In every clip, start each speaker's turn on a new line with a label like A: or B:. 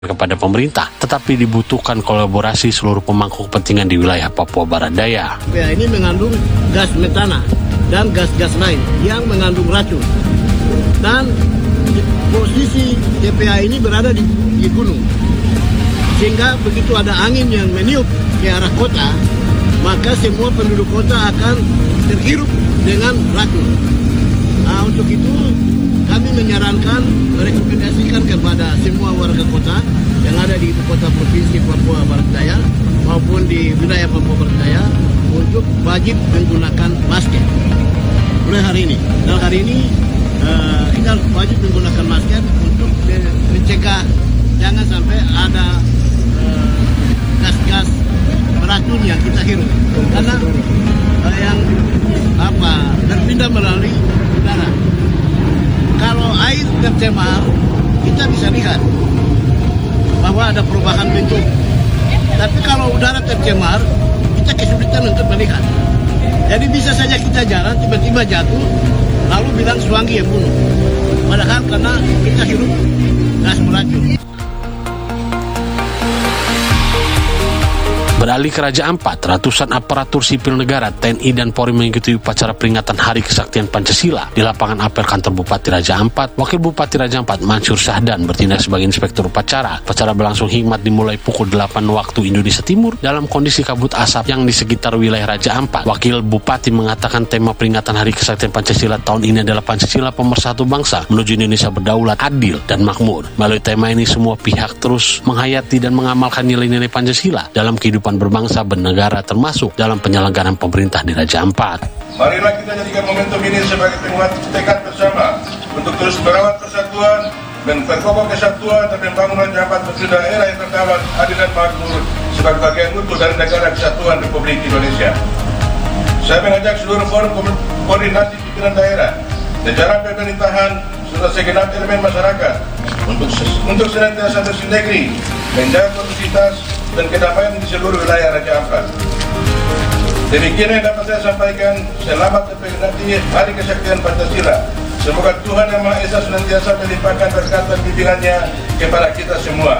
A: kepada pemerintah, tetapi dibutuhkan kolaborasi seluruh pemangku kepentingan di wilayah Papua Barat Daya.
B: Ini mengandung gas metana dan gas-gas lain yang mengandung racun. Dan posisi TPA ini berada di gunung. Sehingga begitu ada angin yang meniup ke arah kota, maka semua penduduk kota akan terhirup dengan racun. Nah, untuk itu kami menyarankan, merekomendasikan kepada semua warga kota yang ada di ibu kota provinsi Papua Barat Daya maupun di wilayah Papua Barat Daya untuk wajib menggunakan masker mulai hari ini. Dan hari ini kita wajib menggunakan masker untuk mencegah jangan sampai ada gas-gas beracun yang kita hirup, karena yang berpindah melalui udara. Kalau air tercemar, kita bisa lihat bahwa ada perubahan bentuk. Tapi kalau udara tercemar, kita kesulitan untuk melihat. Jadi bisa saja kita jalan, tiba-tiba jatuh, lalu bilang Suwangi yang bunuh. Padahal karena kita hirup gas beracun.
A: Beralih ke Raja Ampat, ratusan aparatur sipil negara, TNI dan Polri mengikuti upacara peringatan Hari Kesaktian Pancasila di lapangan apel kantor Bupati Raja Ampat. Wakil Bupati Raja Ampat, Mansur Syahdan, bertindak sebagai inspektur upacara. Upacara berlangsung hikmat dimulai pukul 8 waktu Indonesia Timur dalam kondisi kabut asap yang di sekitar wilayah Raja Ampat. Wakil Bupati mengatakan tema peringatan Hari Kesaktian Pancasila tahun ini adalah Pancasila pemersatu bangsa menuju Indonesia berdaulat, adil, dan makmur. Melalui tema ini semua pihak terus menghayati dan mengamalkan nilai-nilai Pancasila dalam kehidupan berbangsa bernegara, termasuk dalam penyelenggaraan pemerintah di Raja Ampat.
C: Marilah kita jadikan momentum ini sebagai penguat tekad bersama untuk terus merawat persatuan, memperkokoh kesatuan dan membangun Raja Ampat menjadi daerah yang terdaulat, adil dan makmur sebagai bagian utuh dari negara kesatuan Republik Indonesia. Saya mengajak seluruh forum koordinasi pimpinan daerah, jajaran pemerintahan, serta segenap elemen masyarakat untuk senantiasa bersinergi menjaga kondusivitas dan kedamaian di seluruh wilayah Raja Ampat. Demikian yang dapat saya sampaikan. Selamat memperingati Hari Kesaktian Pancasila. Semoga Tuhan Yang Maha Esa senantiasa melimpahkan berkat dan bimbingannya kepada kita semua.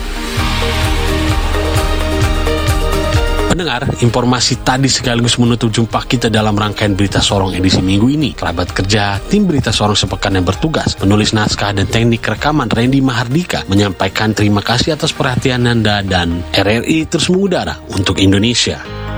A: Pendengar, informasi tadi sekaligus menutup jumpa kita dalam rangkaian Berita Sorong edisi minggu ini. Kerabat kerja, tim Berita Sorong sepekan yang bertugas, penulis naskah dan teknik rekaman Randy Mahardika menyampaikan terima kasih atas perhatian Anda dan RRI terus mengudara untuk Indonesia.